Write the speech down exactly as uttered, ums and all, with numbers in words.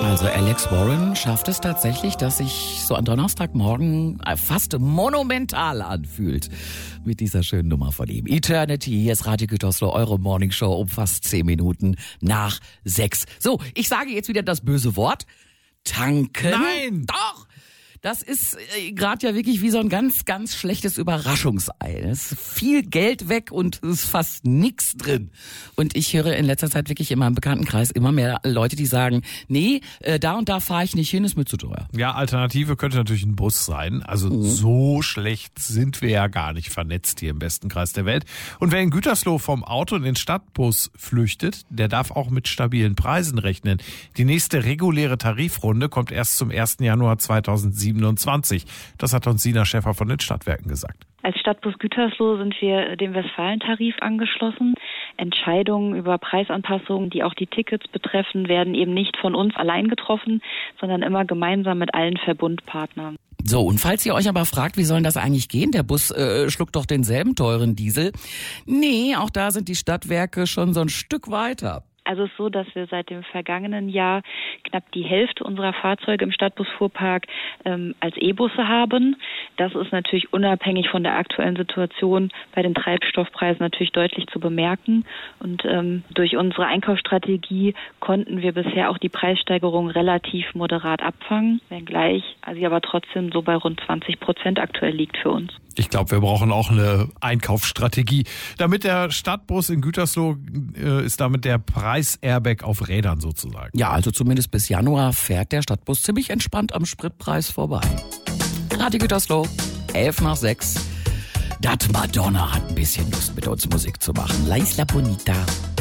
Also Alex Warren schafft es tatsächlich, dass sich so am Donnerstagmorgen fast monumental anfühlt mit dieser schönen Nummer von ihm. Eternity, hier ist Radio Gütersloh, eure Morningshow um fast zehn Minuten nach sechs. So, ich sage jetzt wieder das böse Wort. Tanken. Nein! Doch! Das ist äh, gerade ja wirklich wie so ein ganz, ganz schlechtes Überraschungsei. Es ist viel Geld weg und es ist fast nichts drin. Und ich höre in letzter Zeit wirklich in meinem Bekanntenkreis immer mehr Leute, die sagen, nee, äh, da und da fahre ich nicht hin, ist mir zu teuer. Ja, Alternative könnte natürlich ein Bus sein. Also mhm. so schlecht sind wir ja gar nicht vernetzt hier im besten Kreis der Welt. Und wer in Gütersloh vom Auto in den Stadtbus flüchtet, der darf auch mit stabilen Preisen rechnen. Die nächste reguläre Tarifrunde kommt erst zum ersten Januar zweitausendsiebenundzwanzig. Das hat uns Sina Schäfer von den Stadtwerken gesagt. Als Stadtbus Gütersloh sind wir dem Westfalentarif angeschlossen. Entscheidungen über Preisanpassungen, die auch die Tickets betreffen, werden eben nicht von uns allein getroffen, sondern immer gemeinsam mit allen Verbundpartnern. So, und falls ihr euch aber fragt, wie soll denn das eigentlich gehen? Der Bus äh, schluckt doch denselben teuren Diesel. Nee, auch da sind die Stadtwerke schon so ein Stück weiter. Also es ist so, dass wir seit dem vergangenen Jahr knapp die Hälfte unserer Fahrzeuge im Stadtbusfuhrpark ähm, als E-Busse haben. Das ist natürlich unabhängig von der aktuellen Situation bei den Treibstoffpreisen natürlich deutlich zu bemerken. Und ähm, durch unsere Einkaufsstrategie konnten wir bisher auch die Preissteigerung relativ moderat abfangen, wenngleich sie aber trotzdem so bei rund zwanzig Prozent aktuell liegt für uns. Ich glaube, wir brauchen auch eine Einkaufsstrategie. Damit der Stadtbus in Gütersloh äh, ist damit der Preis-Airbag auf Rädern sozusagen. Ja, also zumindest bis Januar fährt der Stadtbus ziemlich entspannt am Spritpreis vorbei. Radio Gütersloh, elf nach sechs. Dat Madonna hat ein bisschen Lust, mit uns Musik zu machen. La Isla Bonita.